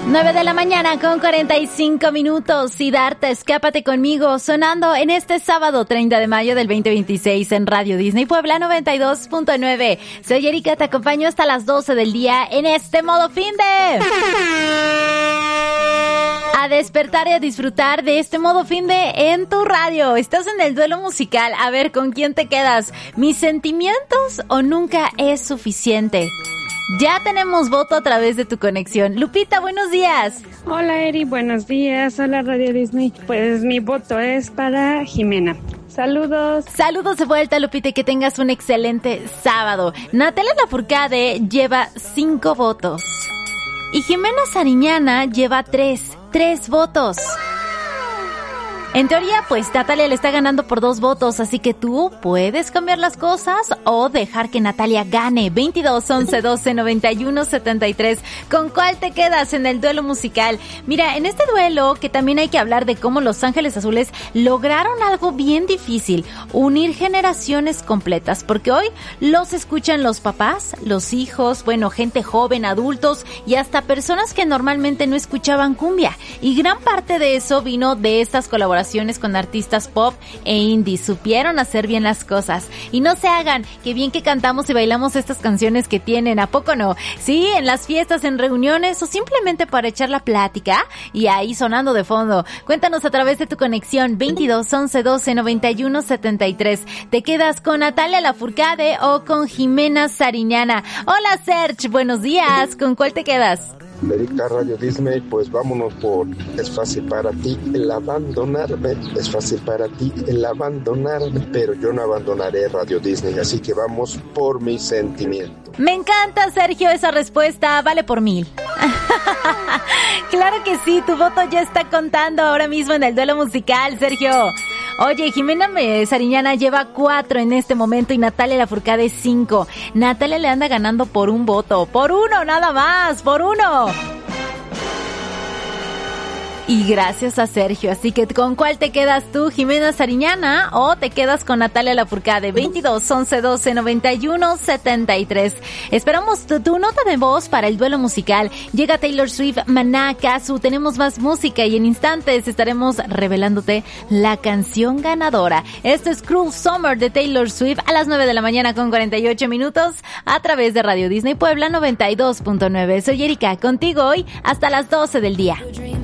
9 de la mañana con 45 minutos. Siddhartha, escápate conmigo, sonando en este sábado 30 de mayo del 2026 en Radio Disney Puebla 92.9. Soy Erika, te acompaño hasta las 12 del día en este modo finde. A despertar y a disfrutar de este modo finde en tu radio. Estás en el duelo musical. A ver, ¿con quién te quedas? ¿Mis sentimientos o nunca es suficiente? Ya tenemos voto a través de tu conexión. Lupita, buenos días. Hola Eri, buenos días. Hola Radio Disney. Pues mi voto es para Jimena. Saludos. Saludos de vuelta, Lupita, y que tengas un excelente sábado. Natalia Lafourcade lleva 5 votos. Y Jimena Sariñana lleva 3 votos. En teoría, pues Natalia le está ganando por 2 votos, así que tú puedes cambiar las cosas o dejar que Natalia gane. 22 11 12 91 73. ¿Con cuál te quedas en el duelo musical? Mira, en este duelo que también hay que hablar de cómo Los Ángeles Azules lograron algo bien difícil, unir generaciones completas, porque hoy los escuchan los papás, los hijos, bueno, gente joven, adultos y hasta personas que normalmente no escuchaban cumbia. Y gran parte de eso vino de estas colaboraciones con artistas pop e indie. Supieron hacer bien las cosas. Y no se hagan, que bien que cantamos y bailamos estas canciones que tienen, ¿a poco no? Sí, en las fiestas, en reuniones o simplemente para echar la plática y ahí sonando de fondo. Cuéntanos a través de tu conexión 22 11 12 91 73. ¿Te quedas con Natalia Lafourcade o con Jimena Sariñana? Hola Serge, buenos días. ¿Con cuál te quedas? Erika, Radio Disney, pues vámonos por Es fácil para ti el abandonarme, es fácil para ti el abandonarme, pero yo no abandonaré Radio Disney, así que vamos por mi sentimiento. Me encanta, Sergio, esa respuesta, vale por 1000. Claro que sí, tu voto ya está contando ahora mismo en el duelo musical, Sergio. Oye, Jimena Sariñana lleva 4 en este momento y Natalia Lafourcade 5. Natalia le anda ganando por 1 voto. Por 1 nada más, por 1. Y gracias a Sergio. Así que ¿con cuál te quedas tú, Jimena Sariñana, o te quedas con Natalia Lafourcade? 22 11 12 91 73. Esperamos tu nota de voz para el duelo musical. Llega Taylor Swift, Maná, Kazu. Tenemos más música y en instantes estaremos revelándote la canción ganadora. Esto es Cruel Summer de Taylor Swift a las 9 de la mañana con 48 minutos a través de Radio Disney Puebla 92.9. Soy Erika, contigo hoy hasta las 12 del día.